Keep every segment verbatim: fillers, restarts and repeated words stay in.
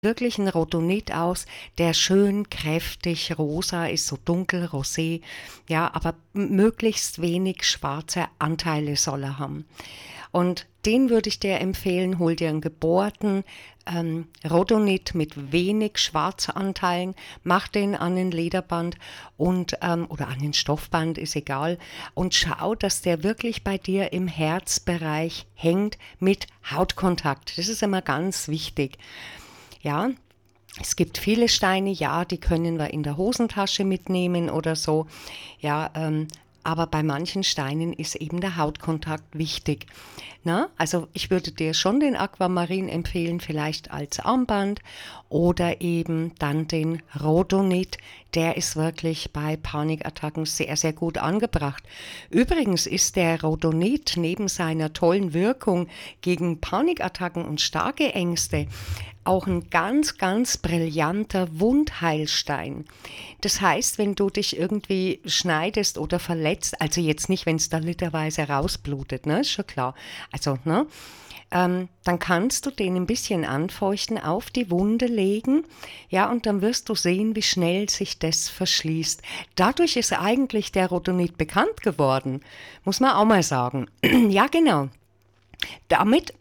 wirklich ein Rhodonit aus, der schön kräftig rosa ist, so dunkel rosé, ja, aber m- möglichst wenig schwarze Anteile soll er haben. Und den würde ich dir empfehlen, hol dir einen gebohrten ähm, Rhodonit mit wenig Schwarzanteilen, mach den an ein Lederband und, ähm, oder an ein Stoffband, ist egal, und schau, dass der wirklich bei dir im Herzbereich hängt mit Hautkontakt. Das ist immer ganz wichtig. Ja, es gibt viele Steine, ja, die können wir in der Hosentasche mitnehmen oder so. Ja, ähm, aber bei manchen Steinen ist eben der Hautkontakt wichtig. Na, also ich würde dir schon den Aquamarin empfehlen, vielleicht als Armband oder eben dann den Rhodonit. Der ist wirklich bei Panikattacken sehr, sehr gut angebracht. Übrigens ist der Rhodonit neben seiner tollen Wirkung gegen Panikattacken und starke Ängste auch ein ganz, ganz brillanter Wundheilstein. Das heißt, wenn du dich irgendwie schneidest oder verletzt, also jetzt nicht, wenn es da literweise rausblutet, ne, ist schon klar. Also, ne, ähm, dann kannst du den ein bisschen anfeuchten, auf die Wunde legen, ja, und dann wirst du sehen, wie schnell sich das verschließt. Dadurch ist eigentlich der Rhodonit bekannt geworden, muss man auch mal sagen. Ja, genau. Damit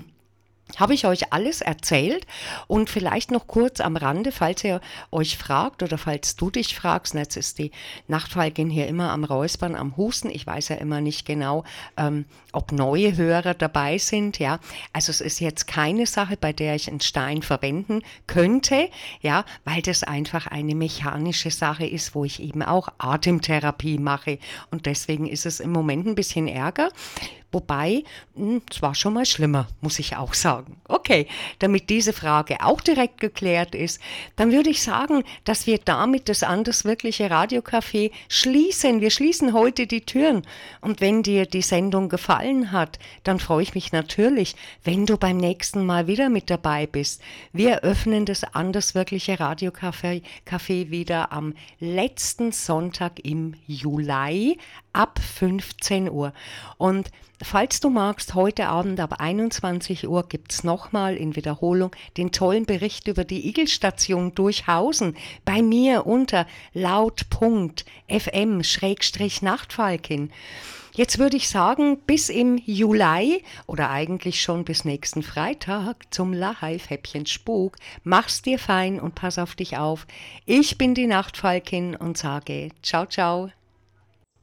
habe ich euch alles erzählt und vielleicht noch kurz am Rande, falls ihr euch fragt oder falls du dich fragst, jetzt ist die Nachtfalkin hier immer am Räuspern, am Husten, ich weiß ja immer nicht genau, ähm, ob neue Hörer dabei sind, ja, also es ist jetzt keine Sache, bei der ich einen Stein verwenden könnte, ja, weil das einfach eine mechanische Sache ist, wo ich eben auch Atemtherapie mache und deswegen ist es im Moment ein bisschen Ärger. Wobei, es war schon mal schlimmer, muss ich auch sagen. Okay, damit diese Frage auch direkt geklärt ist, dann würde ich sagen, dass wir damit das Anderswirkliche Radiocafé schließen. Wir schließen heute die Türen. Und wenn dir die Sendung gefallen hat, dann freue ich mich natürlich, wenn du beim nächsten Mal wieder mit dabei bist. Wir öffnen das Anderswirkliche Radiocafé Café wieder am letzten Sonntag im Juli ab fünfzehn Uhr. Und falls du magst, heute Abend ab einundzwanzig Uhr gibt es nochmal in Wiederholung den tollen Bericht über die Igelstation Durchhausen bei mir unter laut.fm-nachtfalkin. Jetzt würde ich sagen, bis im Juli oder eigentlich schon bis nächsten Freitag zum Live-Häppchen Spuk. Mach's dir fein und pass auf dich auf. Ich bin die Nachtfalkin und sage ciao, ciao.